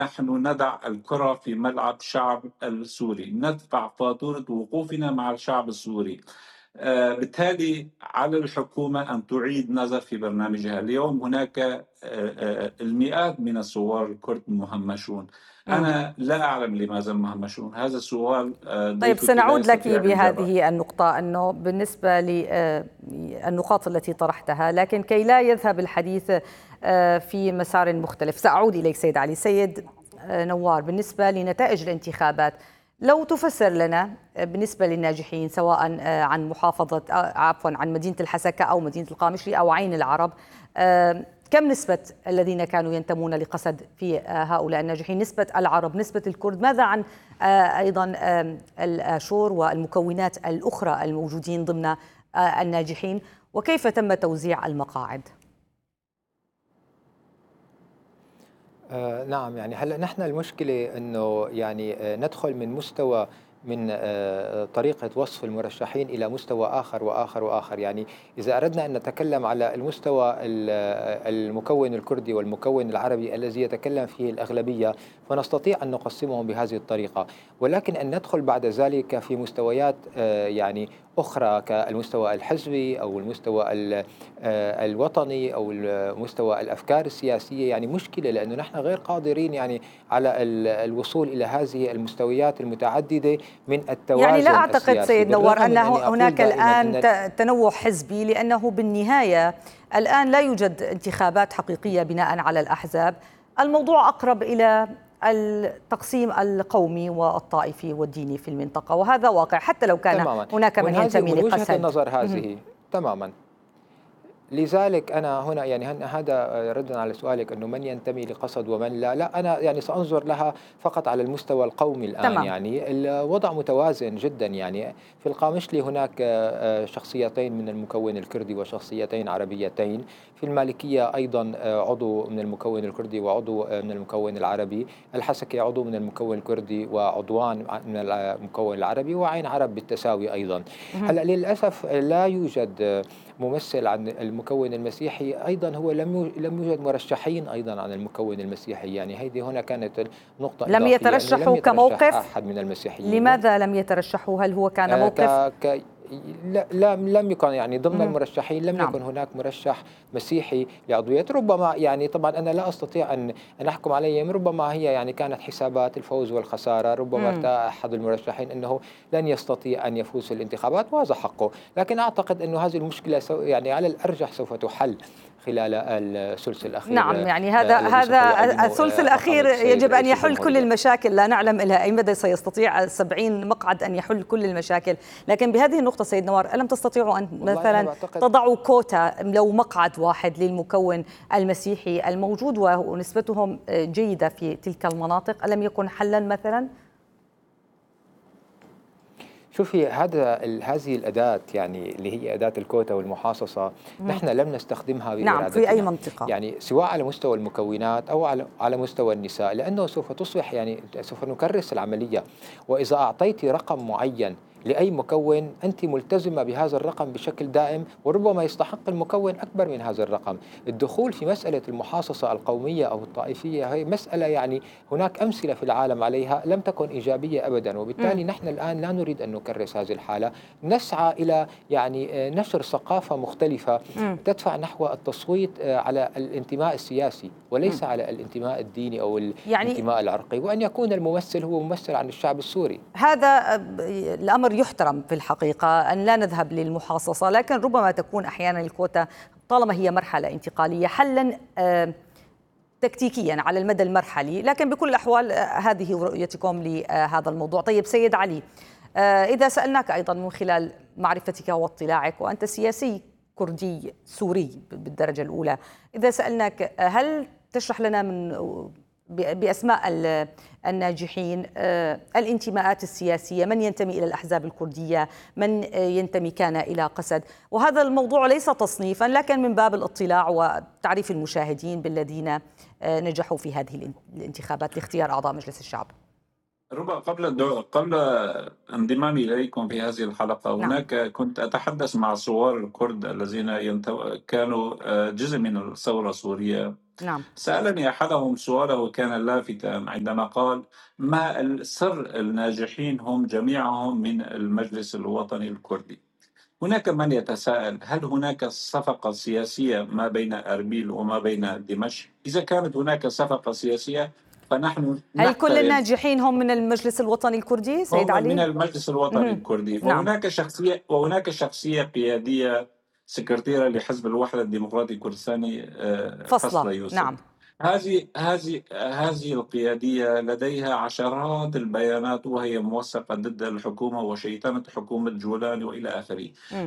نحن ندع الكرة في ملعب الشعب السوري، ندفع فاتورة وقوفنا مع الشعب السوري. بالتالي على الحكومة أن تعيد نظر في برنامجها. اليوم هناك المئات من الثوار الكرد مهمشون. مم. أنا لا أعلم لماذا مهمشون، هذا السؤال طيب، ضيفك لا سنعود لك يستطيع الإجابة. بهذه النقطة، أنه بالنسبة للنقاط التي طرحتها، لكن كي لا يذهب الحديث في مسار مختلف، سأعود إليك سيد علي. سيد نوار، بالنسبة لنتائج الانتخابات، لو تفسر لنا بالنسبة للناجحين، سواء عن محافظة عفوا عن مدينة الحسكة أو مدينة القامشلي أو عين العرب، كم نسبة الذين كانوا ينتمون لقسد في هؤلاء الناجحين؟ نسبة العرب، نسبة الكرد، ماذا عن أيضا الآشور والمكونات الأخرى الموجودين ضمن الناجحين، وكيف تم توزيع المقاعد؟ نعم، يعني هلا نحن المشكلة انه يعني ندخل من مستوى من طريقة وصف المرشحين إلى مستوى آخر وآخر وآخر. يعني إذا أردنا أن نتكلم على المستوى المكون الكردي والمكون العربي الذي يتكلم فيه الأغلبية، فنستطيع أن نقسمهم بهذه الطريقة، ولكن أن ندخل بعد ذلك في مستويات يعني أخرى كالمستوى الحزبي أو المستوى الوطني أو مستوى الأفكار السياسية، يعني مشكلة، لأنه نحن غير قادرين يعني على الوصول إلى هذه المستويات المتعددة من يعني لا التوازن أعتقد السياسي. سيد نوار بالرغم أن من أني أقول هناك دائما الآن أن تنوع حزبي، لأنه بالنهاية الآن لا يوجد انتخابات حقيقية بناء على الأحزاب. الموضوع أقرب إلى التقسيم القومي والطائفي والديني في المنطقة، وهذا واقع حتى لو كان تماما هناك من ينتمي من وجهة لقسد. النظر هذه تماما. لذلك أنا هنا يعني هذا ردا على سؤالك أنه من ينتمي لقصد ومن لا، لا أنا يعني سأنظر لها فقط على المستوى القومي الآن. تمام. يعني الوضع متوازن جدا. يعني في القامشلي هناك شخصيتين من المكون الكردي وشخصيتين عربيتين. في المالكية أيضا عضو من المكون الكردي وعضو من المكون العربي. الحسكي عضو من المكون الكردي وعضوان من المكون العربي، وعين عرب بالتساوي أيضا. هلا للأسف لا يوجد ممثل عن المكون المسيحي. أيضا هو لم يوجد مرشحين أيضا عن المكون المسيحي. يعني هذه هنا كانت نقطة لم إضافية، أنه لم يترشحوا يترشح كموقف؟ أحد من المسيحيين. لماذا لم يترشحوا؟ هل هو كان آه، موقف؟ ك ك لا لم يكن يعني ضمن مهم. المرشحين لم نعم. يكن هناك مرشح مسيحي لعضوية. ربما يعني طبعا أنا لا أستطيع أن أحكم عليهم. ربما هي يعني كانت حسابات الفوز والخسارة. ربما مم. ارتأى أحد المرشحين أنه لن يستطيع أن يفوز في الانتخابات، وهذا حقه. لكن أعتقد أنه هذه المشكلة يعني على الأرجح سوف تحل خلال الثلث الأخير نعم، يعني هذا الذي سوف يعلنه الثلث الأخير فخامة السيد يجب أن رئيس يحل كل الجمهورية. المشاكل. لا نعلم إلى أي مدى سيستطيع 70 مقعد أن يحل كل المشاكل، لكن بهذه النقطة سيد نوار، ألم تستطيعوا أن والله أنا مثلا بعتقد تضعوا كوتا لو مقعد واحد للمكون المسيحي الموجود ونسبتهم جيدة في تلك المناطق؟ ألم يكن حلا مثلا؟ شوفي، هذه الأداة يعني اللي هي أداة الكوتا والمحاصصة، نحن لم نستخدمها نعم، في أي بإرادتنا. منطقة؟ يعني سواء على مستوى المكونات أو على مستوى النساء، لأنه سوف تصبح يعني سوف نكرس العملية. وإذا أعطيت رقم معين لأي مكون، أنت ملتزمة بهذا الرقم بشكل دائم، وربما يستحق المكون أكبر من هذا الرقم. الدخول في مسألة المحاصصة القومية أو الطائفية هي مسألة يعني هناك أمثلة في العالم عليها لم تكن إيجابية أبدا. وبالتالي نحن الآن لا نريد أن نكرس هذه الحالة. نسعى إلى يعني نشر ثقافة مختلفة تدفع نحو التصويت على الانتماء السياسي وليس على الانتماء الديني أو يعني الانتماء العرقي، وأن يكون الممثل هو ممثل عن الشعب السوري. هذا الأمر يحترم في الحقيقة، أن لا نذهب للمحاصصة، لكن ربما تكون أحيانا الكوتا طالما هي مرحلة انتقالية حلا تكتيكيا على المدى المرحلي. لكن بكل الأحوال هذه رؤيتكم لهذا الموضوع. طيب سيد علي، إذا سألناك أيضا من خلال معرفتك واطلاعك، وأنت سياسي كردي سوري بالدرجة الأولى، إذا سألناك هل تشرح لنا من بأسماء الناجحين الانتماءات السياسية، من ينتمي إلى الأحزاب الكردية، من ينتمي كان إلى قسد؟ وهذا الموضوع ليس تصنيفا، لكن من باب الاطلاع وتعريف المشاهدين بالذين نجحوا في هذه الانتخابات لاختيار أعضاء مجلس الشعب. ربما قبل انضمامي إليكم في هذه الحلقة، نعم. هناك كنت أتحدث مع ثوار الكرد الذين كانوا جزء من الثورة السورية. نعم. سألني أحدهم سؤاله كان لافتا عندما قال: ما سر الناجحين هم جميعهم من المجلس الوطني الكردي؟ هناك من يتساءل: هل هناك صفقة سياسية ما بين أربيل وما بين دمشق؟ إذا كانت هناك صفقة سياسية فنحن هل كل نحترم. الناجحين هم من المجلس الوطني الكردي سيد هم من علي؟ المجلس الوطني الكردي، نعم. وهناك شخصية قيادية سكرتيرة لحزب الوحدة الديمقراطي الكردستاني، فصل فصلة. يوسف. نعم. هذه القيادية لديها عشرات البيانات وهي موثقة ضد الحكومة وشيطنة حكومة جولان وإلى آخره.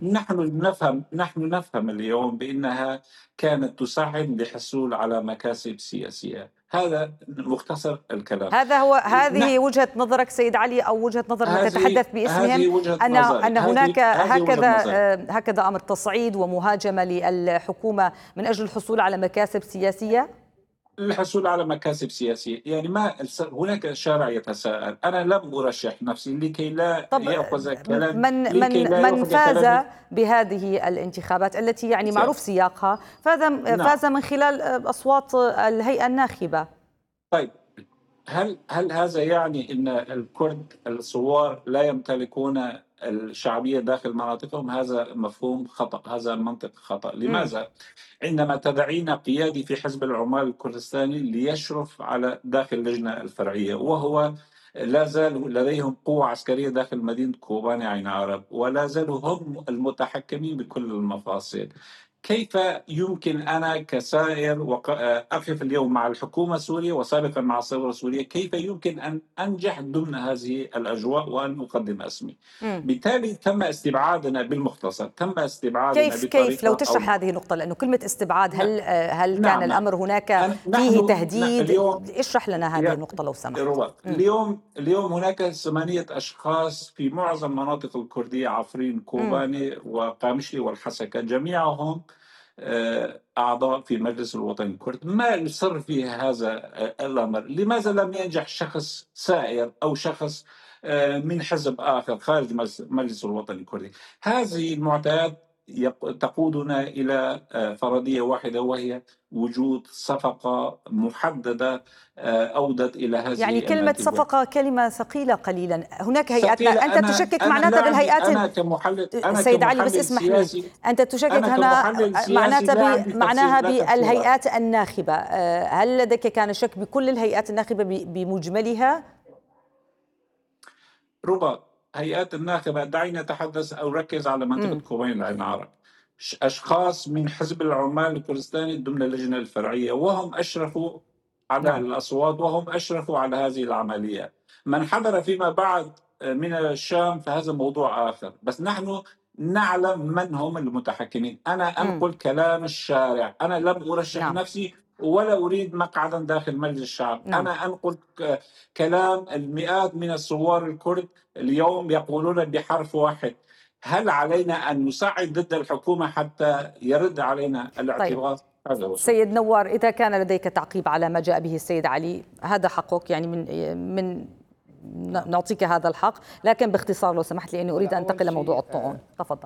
نحن نفهم اليوم بأنها كانت تساعد للحصول على مكاسب سياسية. هذا مختصر الكلام. هذه وجهة نظرك سيد علي، أو وجهة نظر من تتحدث باسمهم؟ هذه وجهة أن نظري. أن هناك هذه هكذا أمر تصعيد ومهاجمة للحكومة من أجل الحصول على مكاسب سياسية؟ للحصول على مكاسب سياسية، يعني ما هناك شارع يتساءل. أنا لم أرشح نفسي لكي لا يأخذ كلام، من فاز بهذه الانتخابات التي يعني معروف سياقها، فاز من خلال أصوات الهيئة الناخبة. طيب، هل هذا يعني أن الكرد الثوار لا يمتلكون الشعبية داخل مناطقهم؟ هذا مفهوم خطأ، هذا منطق خطأ. لماذا؟ عندما تدعين قيادي في حزب العمال الكردستاني ليشرف على داخل اللجنة الفرعية، وهو لا زال لديهم قوة عسكرية داخل مدينة كوباني عين عرب، ولا زالوا هم المتحكمين بكل المفاصل، كيف يمكن أنا كسائر أقف اليوم مع الحكومة السورية وسابقا مع الثورة السورية، كيف يمكن أن أنجح ضمن هذه الأجواء وأن أقدم اسمي؟ بالتالي تم استبعادنا، بالمختصر تم استبعادنا كيف لو تشرح هذه النقطة، لأنه كلمة استبعاد هل كان الأمر هناك فيه تهديد؟ اشرح لنا هذه النقطة لو سمحت. اليوم هناك 8 أشخاص في معظم مناطق الكردية، عفرين، كوباني وقامشلي والحسكة، جميعهم أعضاء في مجلس الوطني الكردي. ما السر في هذا الأمر؟ لماذا لم ينجح شخص سائر أو شخص من حزب آخر خارج مجلس الوطني الكردي؟ هذه المعطيات تقودنا إلى فرضية واحدة، وهي وجود صفقة محددة أودت إلى هذه يعني كلمة صفقة كلمة ثقيلة قليلا. هناك هيئات، أنت تشكك معناتها بالهيئات. أنا كمحلل سيد علي بس اسمح لي، أنت تشكك هنا معناها بالهيئات الناخبة. هل لديك كان شك بكل الهيئات الناخبة بمجملها؟ ربما هيئات الناخبة، دعينا نتحدث أو ركز على منطقة كوباني العين عرب. أشخاص من حزب العمال الكردستاني ضمن اللجنة الفرعية، وهم أشرفوا على الأصوات وهم أشرفوا على هذه العملية. من حضر فيما بعد من الشام فهذا موضوع آخر، بس نحن نعلم من هم المتحكمين. أنا أنقل كلام الشارع، أنا لم أرشح نفسي ولا أريد مقعدا داخل مجلس الشعب. أنا أنقل كلام المئات من الثوار الكرد اليوم يقولون بحرف واحد: هل علينا أن نساعد ضد الحكومة حتى يرد علينا الاعتراض؟ طيب. سيد نوار، إذا كان لديك تعقيب على ما جاء به السيد علي هذا حقك، يعني من نعطيك هذا الحق، لكن باختصار لو سمحت، لأني أريد أن أنتقل لموضوع الطعون. تفضل.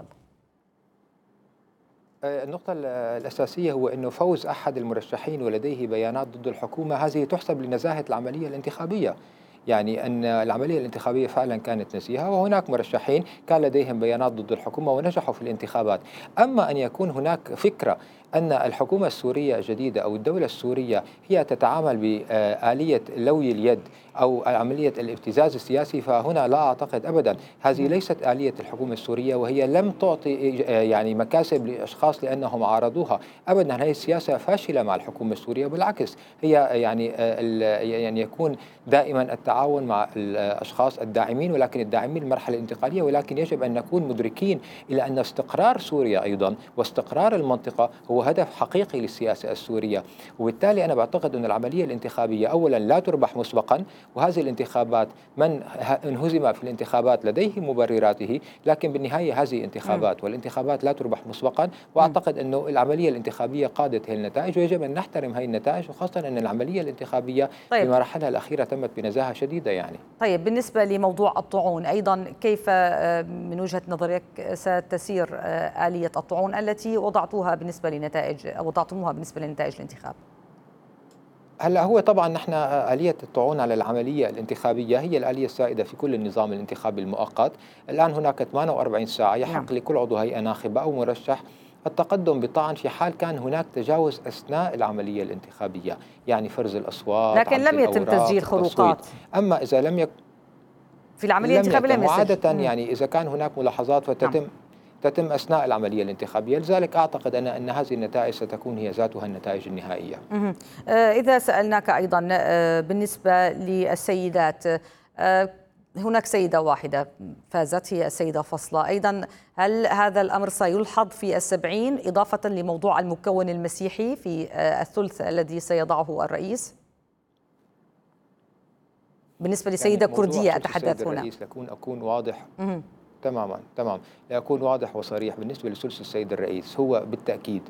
النقطة الأساسية هو أنه فوز أحد المرشحين ولديه بيانات ضد الحكومة هذه تحسب لنزاهة العملية الانتخابية، يعني أن العملية الانتخابية فعلا كانت نزيهة، وهناك مرشحين كان لديهم بيانات ضد الحكومة ونجحوا في الانتخابات. أما أن يكون هناك فكرة أن الحكومة السورية الجديدة أو الدولة السورية هي تتعامل بآلية لوي اليد أو عملية الابتزاز السياسي، فهنا لا أعتقد أبدا. هذه ليست آلية الحكومة السورية، وهي لم تعطي يعني مكاسب لأشخاص لأنهم عارضوها أبدا. هذه السياسة فاشلة مع الحكومة السورية، بالعكس هي يعني يكون دائما التعاون مع الأشخاص الداعمين، ولكن الداعمين المرحلة الانتقالية. ولكن يجب أن نكون مدركين إلى أن استقرار سوريا أيضا واستقرار المنطقة هو هدف حقيقي للسياسة السورية. وبالتالي أنا بعتقد أن العملية الانتخابية أولا لا تربح مسبقا، وهذه الانتخابات من انهزم في الانتخابات لديه مبرراته، لكن بالنهاية هذه انتخابات والانتخابات لا تربح مسبقا. وأعتقد أنه العملية الانتخابية قادت هذه النتائج، ويجب أن نحترم هذه النتائج، وخاصة أن العملية الانتخابية في مراحلها الأخيرة تمت بنزاهة شديدة يعني. طيب، بالنسبة لموضوع الطعون أيضا، كيف من وجهة نظرك ستسير آلية الطعون التي وضعتموها بالنسبة لنتائج الانتخاب؟ هلا هو طبعا نحن آلية الطعون على العملية الانتخابية هي الآلية السائدة في كل النظام الانتخابي المؤقت. الآن هناك 48 ساعة يحق لكل عضو هيئة ناخبة أو مرشح التقدم بطعن في حال كان هناك تجاوز أثناء العملية الانتخابية، يعني فرز الأصوات، لكن لم يتم تسجيل خروقات. أما إذا لم يكن في العملية الانتخابية لم وعادة يعني إذا كان هناك ملاحظات تتم أثناء العملية الانتخابية، لذلك أعتقد أن هذه النتائج ستكون هي ذاتها النتائج النهائية. إذا سألناك أيضا بالنسبة للسيدات، هناك سيدة واحدة فازت هي السيدة فصلة أيضا، هل هذا الأمر سيلحظ في 70 إضافة لموضوع المكون المسيحي في الثلث الذي سيضعه الرئيس؟ بالنسبة لسيدة يعني كردية أتحدث هنا. الرئيس أكون واضح تمام لأكون واضح وصريح. بالنسبة لثلث السيد الرئيس هو بالتأكيد